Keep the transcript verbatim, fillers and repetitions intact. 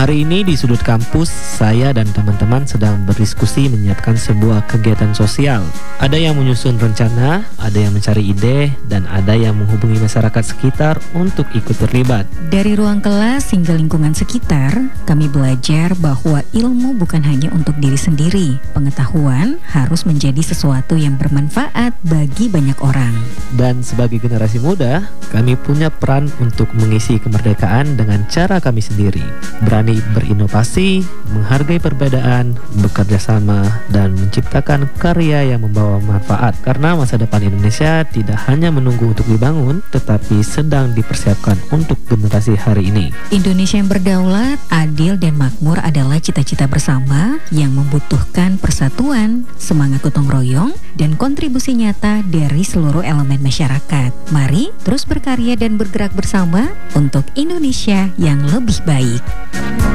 Hari ini di Sudut Kampus, saya dan teman-teman sedang berdiskusi menyiapkan sebuah kegiatan sosial. Ada yang menyusun rencana, ada yang mencari ide, dan ada yang menghubungi masyarakat sekitar untuk ikut terlibat. Dari ruang kelas hingga lingkungan sekitar, kami belajar bahwa ilmu bukan hanya untuk diri sendiri. Pengetahuan harus menjadi sesuatu yang bermanfaat bagi banyak orang. Dan sebagai generasi muda, kami punya peran untuk mengisi kemerdekaan dengan cara kami sendiri. Berani berinovasi, menghargai perbedaan, bekerja sama, dan menciptakan karya yang membawa manfaat. Karena masa depan Indonesia tidak hanya menunggu untuk dibangun, tetapi sedang dipersiapkan untuk generasi hari ini. Indonesia yang berdaulat, adil, dan makmur adalah cita-cita bersama yang membutuhkan persatuan, semangat gotong royong, dan kontribusi nyata dari seluruh elemen masyarakat. Mari terus berkarya dan bergerak bersama untuk Indonesia yang lebih baik.